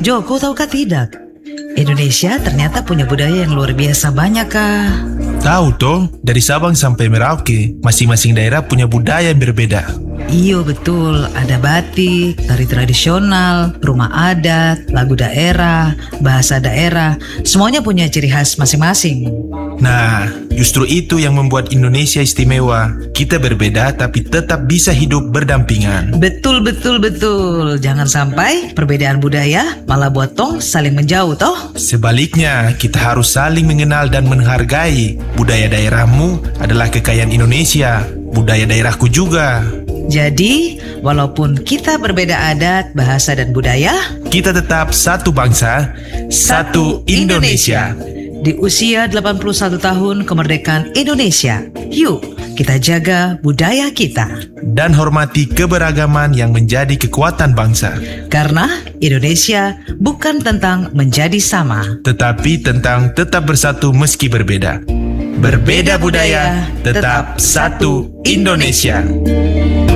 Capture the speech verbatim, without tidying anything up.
Jo, kau tahukah tidak? Indonesia ternyata punya budaya yang luar biasa banyak, Kak. Tahu toh, dari Sabang sampai Merauke, masing-masing daerah punya budaya yang berbeda. Iyo betul, ada batik, tari tradisional, rumah adat, lagu daerah, bahasa daerah, semuanya punya ciri khas masing-masing. Nah, justru itu yang membuat Indonesia istimewa. Kita berbeda tapi tetap bisa hidup berdampingan. Betul, betul, betul. Jangan sampai perbedaan budaya malah buat tong saling menjauh toh. Sebaliknya, kita harus saling mengenal dan menghargai. Budaya daerahmu adalah kekayaan Indonesia, budaya daerahku juga. Jadi, walaupun kita berbeda adat, bahasa, dan budaya, kita tetap satu bangsa, satu Indonesia. Di usia delapan puluh satu tahun kemerdekaan Indonesia, yuk kita jaga budaya kita. Dan hormati keberagaman yang menjadi kekuatan bangsa. Karena Indonesia bukan tentang menjadi sama, tetapi tentang tetap bersatu meski berbeda. Berbeda budaya, tetap satu Indonesia.